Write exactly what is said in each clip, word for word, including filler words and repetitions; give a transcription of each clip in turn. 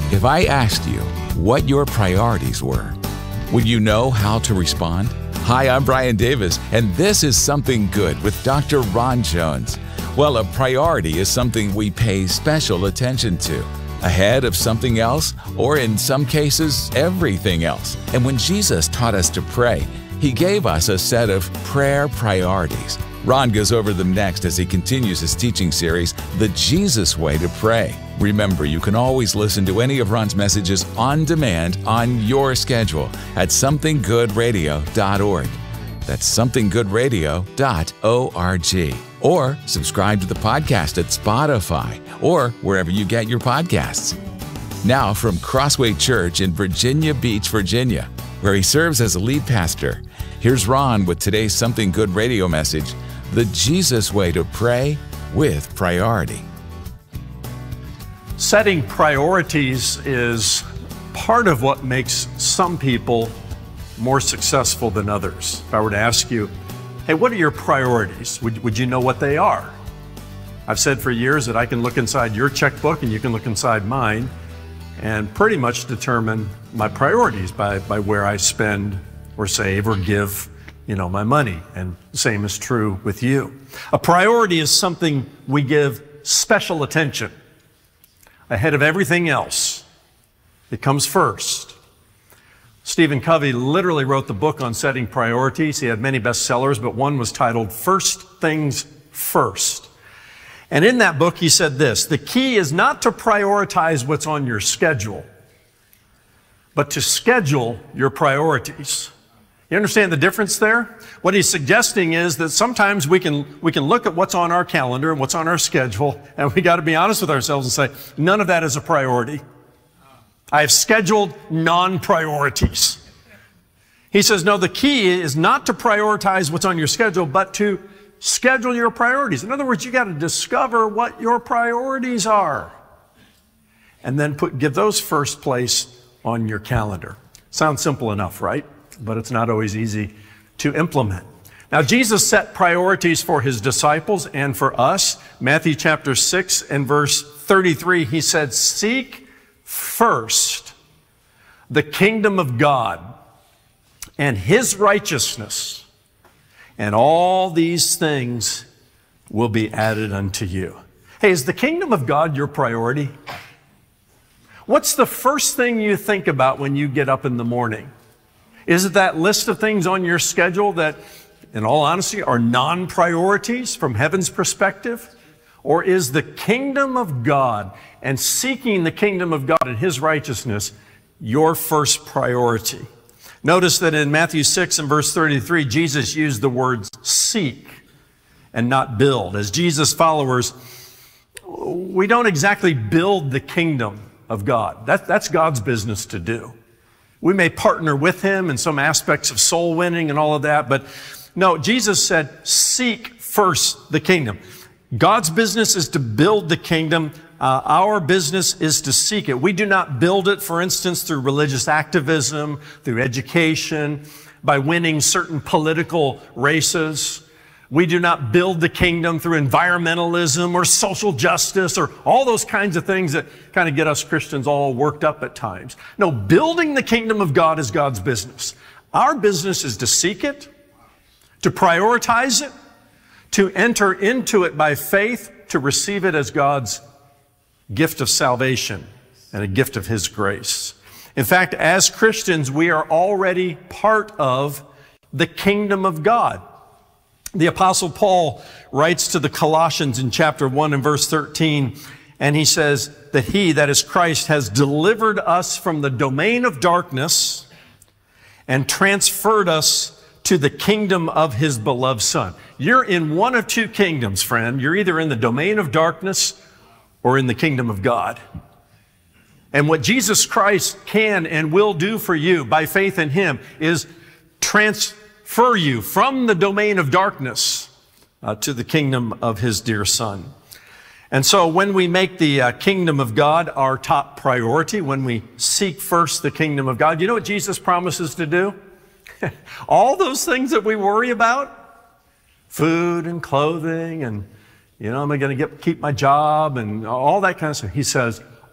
If I asked you what your priorities were, would you know how to respond? Hi, I'm Brian Davis, and this is Something Good with Doctor Ron Jones. Well, a priority is something we pay special attention to, ahead of something else, or in some cases, everything else. And when Jesus taught us to pray, He gave us a set of prayer priorities. Ron goes over them next as he continues his teaching series, The Jesus Way to Pray. Remember, you can always listen to any of Ron's messages on demand on your schedule at something good radio dot org. That's something good radio dot org. Or subscribe to the podcast at Spotify or wherever you get your podcasts. Now from Crossway Church in Virginia Beach, Virginia, where he serves as a lead pastor, here's Ron with today's Something Good radio message, The Jesus Way to Pray with Priority. Setting priorities is part of what makes some people more successful than others. If I were to ask you, hey, what are your priorities? Would, would you know what they are? I've said for years that I can look inside your checkbook and you can look inside mine and pretty much determine my priorities by, by where I spend or save or give, you know, my money. And the same is true with you. A priority is something we give special attention ahead of everything else. It comes first. Stephen Covey literally wrote the book on setting priorities. He had many bestsellers, but one was titled First Things First. And in that book, he said this, the key is not to prioritize what's on your schedule, but to schedule your priorities. You understand the difference there? What he's suggesting is that sometimes we can, we can look at what's on our calendar and what's on our schedule, and we got to be honest with ourselves and say, none of that is a priority. I have scheduled non-priorities. He says, no, the key is not to prioritize what's on your schedule, but to schedule your priorities. In other words, you got to discover what your priorities are and then put, give those first place on your calendar. Sounds simple enough, right? But it's not always easy to implement. Now, Jesus set priorities for His disciples and for us. Matthew chapter six and verse thirty-three, He said, seek first the kingdom of God and His righteousness, and all these things will be added unto you. Hey, is the kingdom of God your priority? What's the first thing you think about when you get up in the morning? Is it that list of things on your schedule that, in all honesty, are non-priorities from heaven's perspective? Or is the kingdom of God and seeking the kingdom of God and His righteousness your first priority? Notice that in Matthew six and verse thirty-three, Jesus used the words seek and not build. As Jesus followers, we don't exactly build the kingdom of God. That, that's God's business to do. We may partner with Him in some aspects of soul winning and all of that, but no, Jesus said, seek first the kingdom. God's business is to build the kingdom. Uh, our business is to seek it. We do not build it, for instance, through religious activism, through education, by winning certain political races. We do not build the kingdom through environmentalism or social justice or all those kinds of things that kind of get us Christians all worked up at times. No, building the kingdom of God is God's business. Our business is to seek it, to prioritize it, to enter into it by faith, to receive it as God's gift of salvation and a gift of His grace. In fact, as Christians, we are already part of the kingdom of God. The Apostle Paul writes to the Colossians in chapter one and verse thirteen, and he says that He, that is Christ, has delivered us from the domain of darkness and transferred us to the kingdom of His beloved Son. You're in one of two kingdoms, friend. You're either in the domain of darkness or in the kingdom of God. And what Jesus Christ can and will do for you by faith in Him is transfer you from the domain of darkness uh, to the kingdom of His dear Son. And so when we make the uh, kingdom of God our top priority, when we seek first the kingdom of God, you know what Jesus promises to do? All those things that we worry about, food and clothing and, you know, am I going to get keep my job and all that kind of stuff. He says,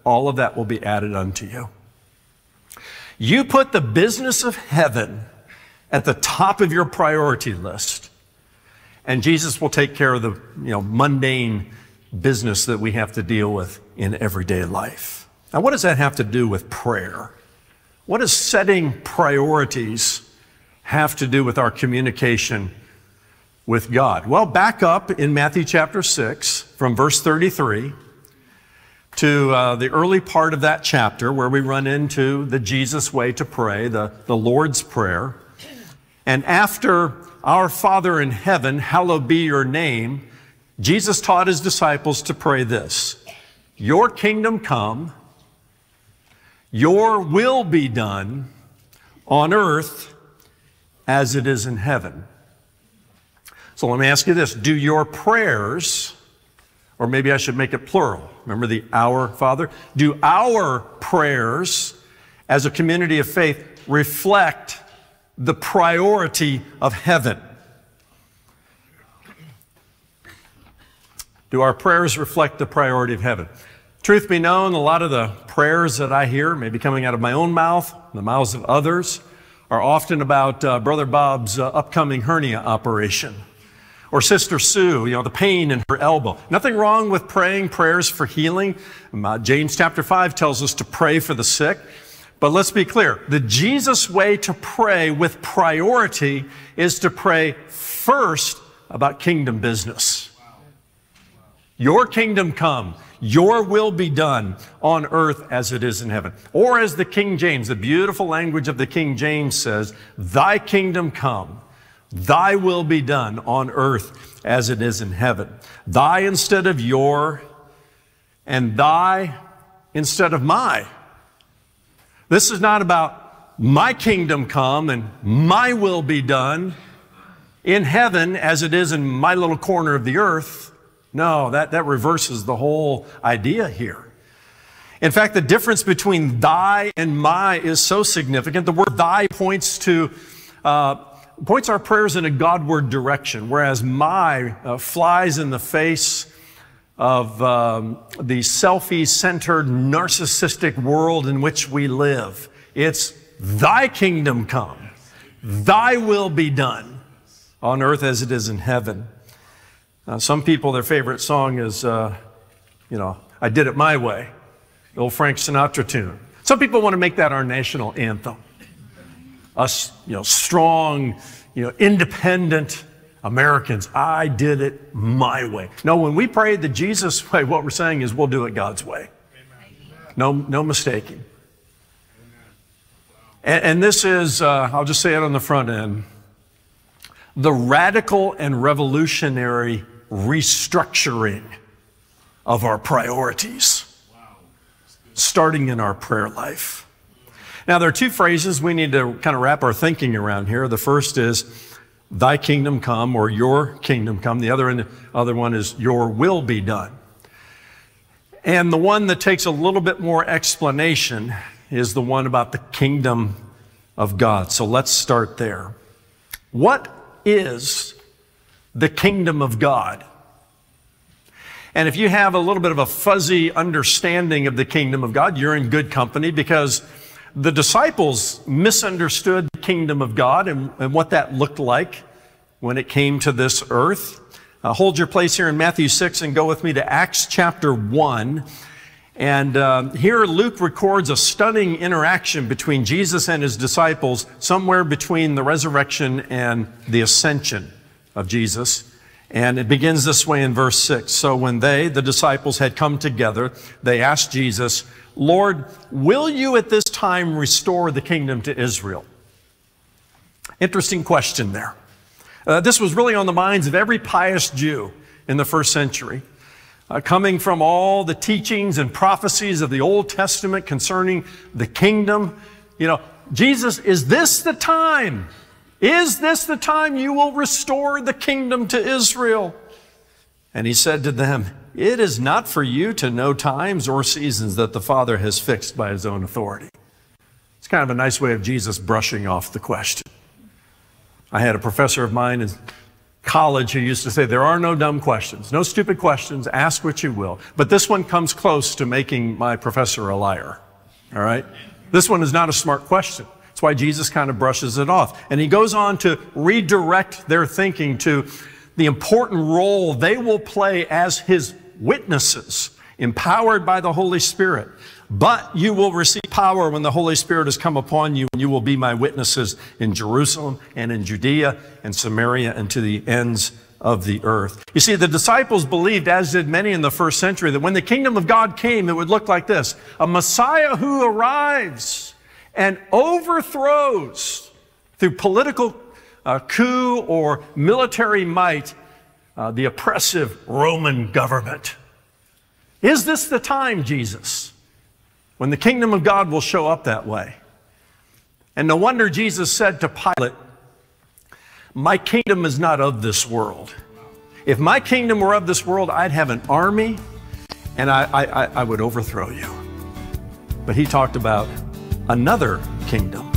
all of that will be added unto you. You put the business of heaven at the top of your priority list, and Jesus will take care of the you know, mundane business that we have to deal with in everyday life. Now, what does that have to do with prayer? What does setting priorities have to do with our communication with God? Well, back up in Matthew chapter six, from verse thirty-three, to uh, the early part of that chapter where we run into the Jesus way to pray, the, the Lord's Prayer. And after our Father in heaven, hallowed be your name, Jesus taught his disciples to pray this: your kingdom come, your will be done on earth as it is in heaven. So let me ask you this: do your prayers, or maybe I should make it plural, remember the Our Father, do our prayers as a community of faith reflect the priority of heaven? Do our prayers reflect the priority of heaven? Truth be known, a lot of the prayers that I hear, maybe coming out of my own mouth, the mouths of others, are often about uh, Brother Bob's uh, upcoming hernia operation, or Sister Sue, you know, the pain in her elbow. Nothing wrong with praying prayers for healing. Uh, James chapter five tells us to pray for the sick. But let's be clear, the Jesus way to pray with priority is to pray first about kingdom business. Your kingdom come, your will be done on earth as it is in heaven. Or as the King James, the beautiful language of the King James says, thy kingdom come, thy will be done on earth as it is in heaven. Thy instead of your, and thy instead of my. This is not about my kingdom come and my will be done in heaven as it is in my little corner of the earth. No, that, that reverses the whole idea here. In fact, the difference between thy and my is so significant. The word thy points to uh, points our prayers in a Godward direction, whereas my uh, flies in the face of um, the selfie-centered, narcissistic world in which we live. It's thy kingdom come, thy will be done on earth as it is in heaven. Uh, some people, their favorite song is, uh, you know, I Did It My Way, the old Frank Sinatra tune. Some people want to make that our national anthem. Us, you know, strong, you know, independent Americans, I did it my way. No, when we pray the Jesus way, what we're saying is we'll do it God's way. No, no mistaking. And, and this is, uh, I'll just say it on the front end, the radical and revolutionary restructuring of our priorities, starting in our prayer life. Now, there are two phrases we need to kind of wrap our thinking around here. The first is, thy kingdom come, or your kingdom come. The other, and the other one is, your will be done. And the one that takes a little bit more explanation is the one about the kingdom of God. So let's start there. What is the kingdom of God? And if you have a little bit of a fuzzy understanding of the kingdom of God, you're in good company, because the disciples misunderstood the kingdom of God and, and what that looked like when it came to this earth. Uh, hold your place here in Matthew six and go with me to Acts chapter one. And uh, here Luke records a stunning interaction between Jesus and his disciples somewhere between the resurrection and the ascension of Jesus. And it begins this way in verse six. So when they, the disciples, had come together, they asked Jesus, Lord, will you at this time restore the kingdom to Israel? Interesting question there. Uh, this was really on the minds of every pious Jew in the first century, uh, coming from all the teachings and prophecies of the Old Testament concerning the kingdom. You know, Jesus, is this the time? Is this the time you will restore the kingdom to Israel? And he said to them, it is not for you to know times or seasons that the Father has fixed by his own authority. It's kind of a nice way of Jesus brushing off the question. I had a professor of mine in college who used to say, there are no dumb questions, no stupid questions, ask what you will. But this one comes close to making my professor a liar, all right? This one is not a smart question. That's why Jesus kind of brushes it off. And he goes on to redirect their thinking to the important role they will play as his witnesses, empowered by the Holy Spirit. But you will receive power when the Holy Spirit has come upon you, and you will be my witnesses in Jerusalem and in Judea and Samaria and to the ends of the earth. You see, the disciples believed, as did many in the first century, that when the kingdom of God came, it would look like this: a Messiah who arrives and overthrows through political uh, coup or military might uh, the oppressive Roman government. Is this the time, Jesus, when the kingdom of God will show up that way? And no wonder Jesus said to Pilate, my kingdom is not of this world. If my kingdom were of this world, I'd have an army and I, I, I would overthrow you. But he talked about another kingdom.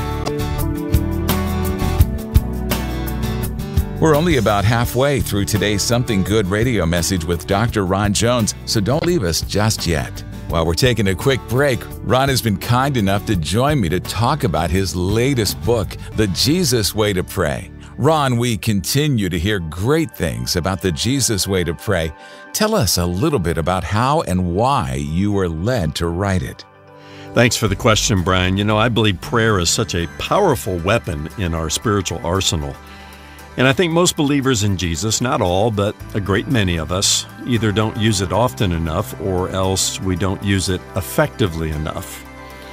We're only about halfway through today's Something Good radio message with Doctor Ron Jones, so don't leave us just yet. While we're taking a quick break, Ron has been kind enough to join me to talk about his latest book, The Jesus Way to Pray. Ron, we continue to hear great things about the Jesus Way to Pray. Tell us a little bit about how and why you were led to write it. Thanks for the question, Brian. You know, I believe prayer is such a powerful weapon in our spiritual arsenal. And I think most believers in Jesus, not all, but a great many of us, either don't use it often enough or else we don't use it effectively enough.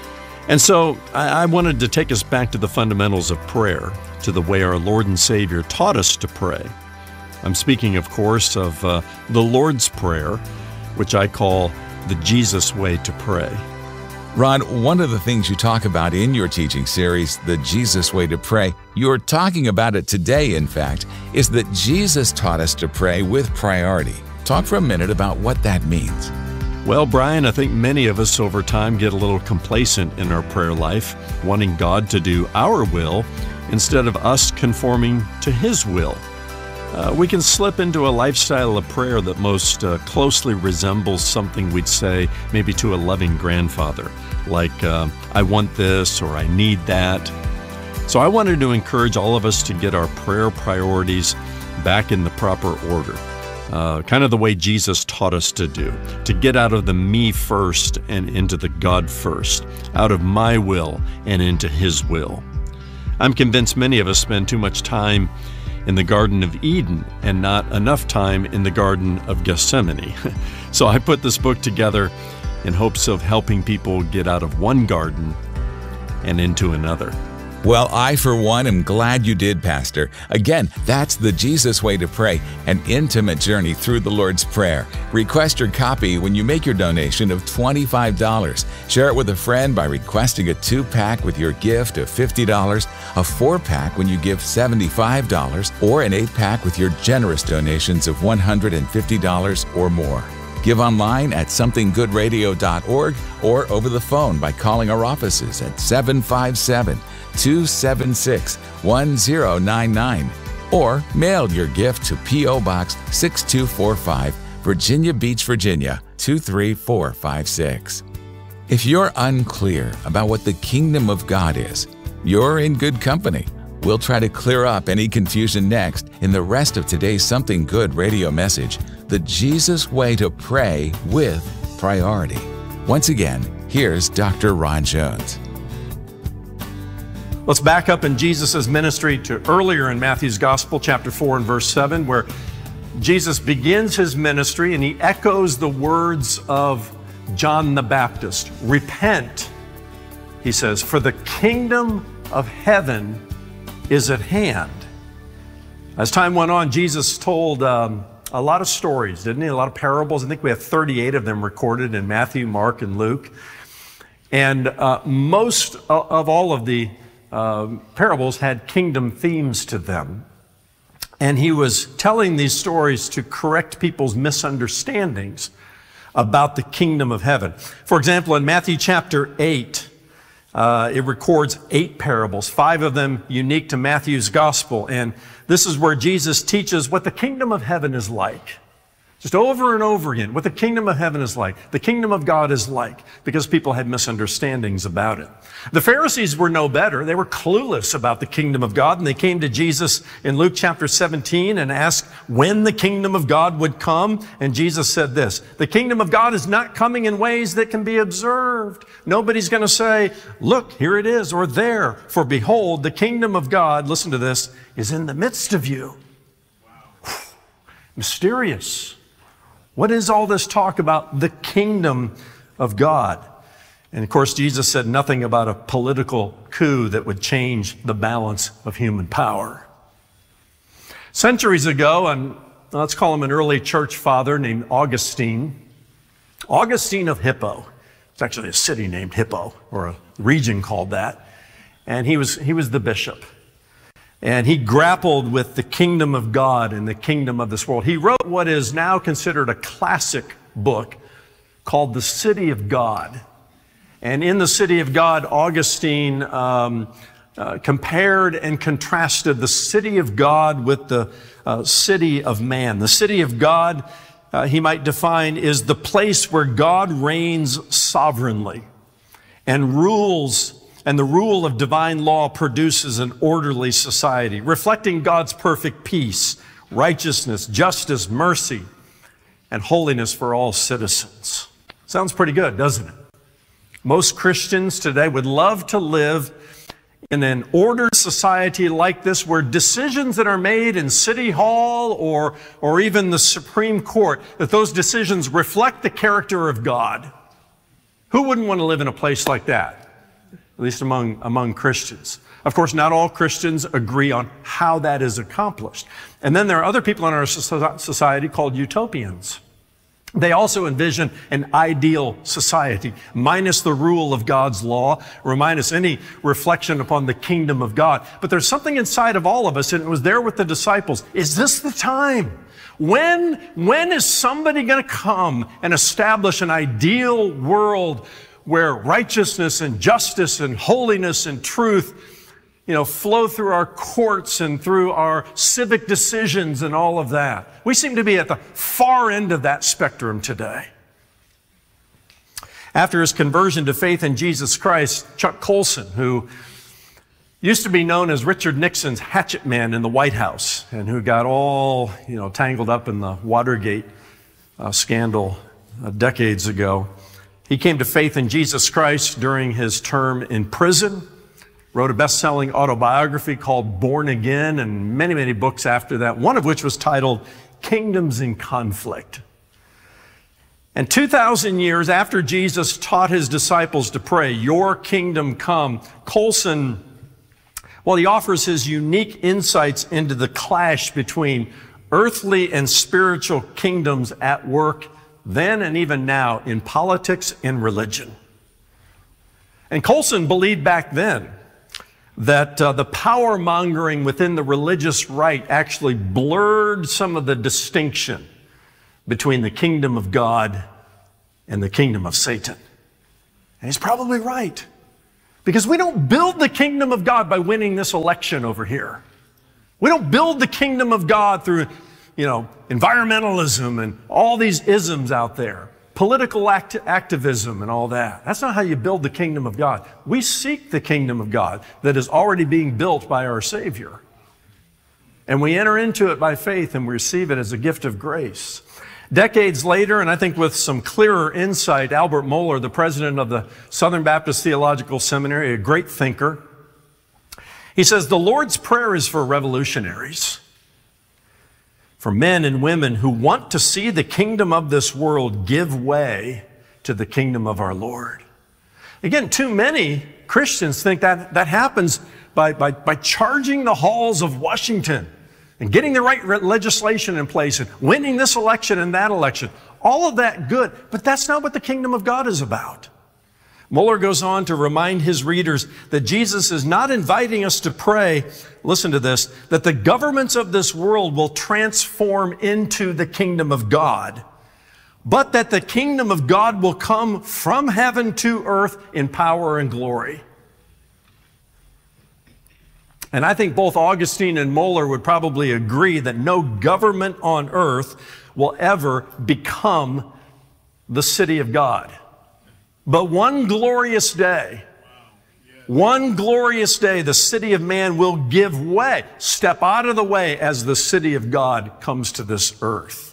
And so I, I wanted to take us back to the fundamentals of prayer, to the way our Lord and Savior taught us to pray. I'm speaking, of course, of uh, the Lord's Prayer, which I call the Jesus Way to Pray. Ron, one of the things you talk about in your teaching series, The Jesus Way to Pray, you're talking about it today, in fact, is that Jesus taught us to pray with priority. Talk for a minute about what that means. Well, Brian, I think many of us over time get a little complacent in our prayer life, wanting God to do our will instead of us conforming to His will. Uh, we can slip into a lifestyle of prayer that most uh, closely resembles something we'd say maybe to a loving grandfather, like, uh, I want this or I need that. So I wanted to encourage all of us to get our prayer priorities back in the proper order, uh, kind of the way Jesus taught us to do, to get out of the me first and into the God first, out of my will and into His will. I'm convinced many of us spend too much time in the Garden of Eden and not enough time in the Garden of Gethsemane. So I put this book together in hopes of helping people get out of one garden and into another. Well, I, for one, am glad you did, Pastor. Again, that's The Jesus Way to Pray, an intimate journey through the Lord's Prayer. Request your copy when you make your donation of twenty-five dollars. Share it with a friend by requesting a two-pack with your gift of fifty dollars, a four-pack when you give seventy-five dollars, or an eight-pack with your generous donations of one hundred fifty dollars or more. Give online at something good radio dot org or over the phone by calling our offices at seven five seven, two seven six, one zero nine nine or mail your gift to P O Box six two four five, Virginia Beach, Virginia two three four five six. If you're unclear about what the kingdom of God is, you're in good company. We'll try to clear up any confusion next in the rest of today's Something Good radio message, The Jesus Way to Pray with Priority. Once again, here's Doctor Ron Jones. Let's back up in Jesus' ministry to earlier in Matthew's Gospel, chapter four and verse seven, where Jesus begins his ministry and he echoes the words of John the Baptist. Repent, he says, for the kingdom of heaven is at hand. As time went on, Jesus told um, a lot of stories, didn't he? A lot of parables. I think we have thirty-eight of them recorded in Matthew, Mark, and Luke. And uh, most of all of the uh, parables had kingdom themes to them. And he was telling these stories to correct people's misunderstandings about the kingdom of heaven. For example, in Matthew chapter eight, Uh, it records eight parables, five of them unique to Matthew's gospel. And this is where Jesus teaches what the kingdom of heaven is like. Just over and over again, what the kingdom of heaven is like, the kingdom of God is like, because people had misunderstandings about it. The Pharisees were no better. They were clueless about the kingdom of God, and they came to Jesus in Luke chapter seventeen and asked when the kingdom of God would come. And Jesus said this, the kingdom of God is not coming in ways that can be observed. Nobody's going to say, look, here it is, or there. For behold, the kingdom of God, listen to this, is in the midst of you. Wow. Mysterious. What is all this talk about the kingdom of God? And of course, Jesus said nothing about a political coup that would change the balance of human power. Centuries ago, and let's call him an early church father named Augustine, Augustine of Hippo. It's actually a city named Hippo, or a region called that. And he was, he was the bishop. And he grappled with the kingdom of God and the kingdom of this world. He wrote what is now considered a classic book called The City of God. And in The City of God, Augustine um, uh, compared and contrasted the city of God with the uh, city of man. The city of God, uh, he might define, is the place where God reigns sovereignly and rules. And the rule of divine law produces an orderly society, reflecting God's perfect peace, righteousness, justice, mercy, and holiness for all citizens. Sounds pretty good, doesn't it? Most Christians today would love to live in an ordered society like this, where decisions that are made in City Hall or, or even the Supreme Court, that those decisions reflect the character of God. Who wouldn't want to live in a place like that? At least among, among Christians. Of course, not all Christians agree on how that is accomplished. And then there are other people in our society called utopians. They also envision an ideal society, minus the rule of God's law, or minus any reflection upon the kingdom of God. But there's something inside of all of us, and it was there with the disciples. Is this the time? When, when is somebody going to come and establish an ideal world where righteousness and justice and holiness and truth, you know, flow through our courts and through our civic decisions and all of that? We seem to be at the far end of that spectrum today. After his conversion to faith in Jesus Christ, Chuck Colson, who used to be known as Richard Nixon's hatchet man in the White House, and who got all, you know, tangled up in the Watergate uh, scandal uh, decades ago, he came to faith in Jesus Christ during his term in prison, wrote a best-selling autobiography called Born Again, and many, many books after that, one of which was titled Kingdoms in Conflict. And two thousand years after Jesus taught his disciples to pray, "Your kingdom come," Colson, well, he offers his unique insights into the clash between earthly and spiritual kingdoms at work then and even now in politics and religion. And Colson believed back then that uh, the power mongering within the religious right actually blurred some of the distinction between the kingdom of God and the kingdom of Satan. And he's probably right, because we don't build the kingdom of God by winning this election over here. We don't build the kingdom of God through, you know, environmentalism and all these isms out there, political act- activism and all that. That's not how you build the kingdom of God. We seek the kingdom of God that is already being built by our Savior. And we enter into it by faith and we receive it as a gift of grace. Decades later, and I think with some clearer insight, Albert Mohler, the president of the Southern Baptist Theological Seminary, a great thinker, he says, the Lord's Prayer is for revolutionaries, for men and women who want to see the kingdom of this world give way to the kingdom of our Lord. Again, too many Christians think that that happens by, by, by charging the halls of Washington and getting the right legislation in place and winning this election and that election. All of that good, but that's not what the kingdom of God is about. Mohler goes on to remind his readers that Jesus is not inviting us to pray, listen to this, that the governments of this world will transform into the kingdom of God, but that the kingdom of God will come from heaven to earth in power and glory. And I think both Augustine and Moeller would probably agree that no government on earth will ever become the city of God. But one glorious day, one glorious day, the city of man will give way, step out of the way as the city of God comes to this earth.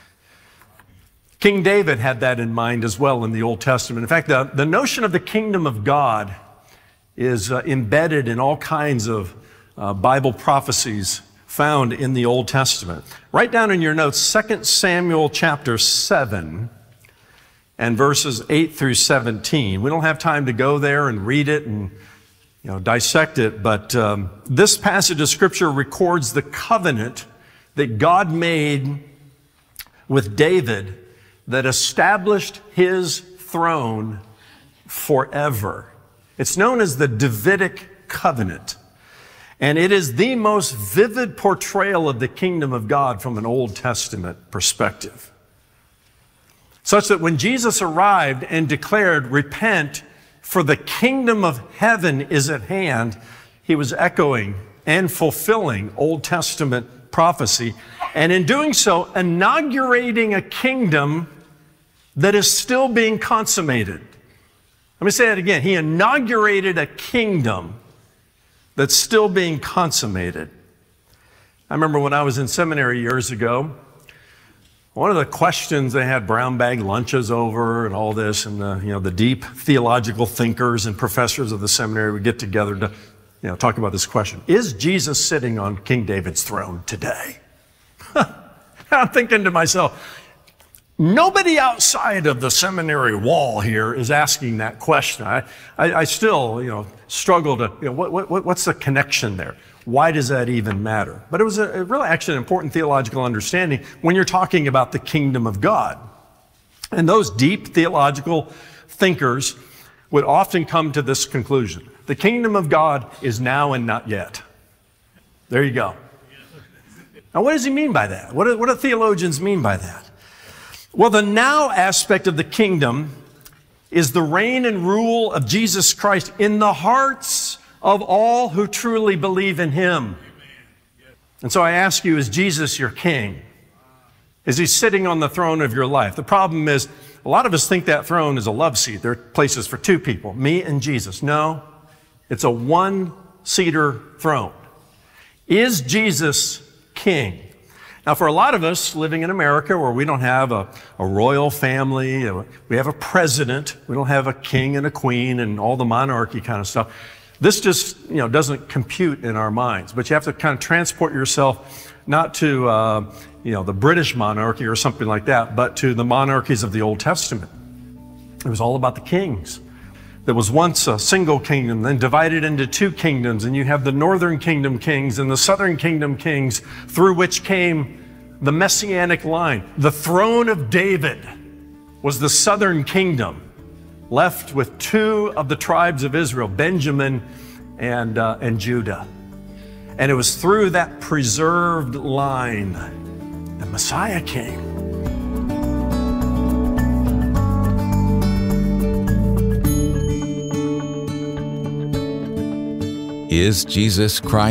King David had that in mind as well in the Old Testament. In fact, the, the notion of the kingdom of God is uh, embedded in all kinds of uh, Bible prophecies found in the Old Testament. Write down in your notes Second Samuel chapter seven and verses eight through seventeen. We don't have time to go there and read it and you know, dissect it, but um, this passage of Scripture records the covenant that God made with David that established his throne forever. It's known as the Davidic covenant, and it is the most vivid portrayal of the kingdom of God from an Old Testament perspective. Such that when Jesus arrived and declared, "Repent, for the kingdom of heaven is at hand," he was echoing and fulfilling Old Testament prophecy, and in doing so, inaugurating a kingdom that is still being consummated. Let me say that again. He inaugurated a kingdom that's still being consummated. I remember when I was in seminary years ago, one of the questions they had brown bag lunches over and all this, and the, you know, the deep theological thinkers and professors of the seminary would get together to you know, talk about this question. Is Jesus sitting on King David's throne today? I'm thinking to myself, nobody outside of the seminary wall here is asking that question. I, I, I still you know, struggle to, you know, what, what, what's the connection there? Why does that even matter? But it was a, a really actually an important theological understanding when you're talking about the kingdom of God. And those deep theological thinkers would often come to this conclusion. The kingdom of God is now and not yet. There you go. Now, what does he mean by that? What do, what do theologians mean by that? Well, the now aspect of the kingdom is the reign and rule of Jesus Christ in the hearts of all who truly believe in him. And so I ask you, is Jesus your king? Is he sitting on the throne of your life? The problem is, a lot of us think that throne is a love seat. There are places for two people, me and Jesus. No, it's a one-seater throne. Is Jesus king? Now, for a lot of us living in America where we don't have a, a royal family, we have a president, we don't have a king and a queen and all the monarchy kind of stuff, this just you know, doesn't compute in our minds. But you have to kind of transport yourself not to uh, you know, the British monarchy or something like that, but to the monarchies of the Old Testament. It was all about the kings. There was once a single kingdom, then divided into two kingdoms, and you have the northern kingdom kings and the southern kingdom kings, through which came the messianic line. The throne of David was the southern kingdom, left with two of the tribes of Israel, Benjamin and, uh, and Judah. And it was through that preserved line that Messiah came. Is Jesus Christ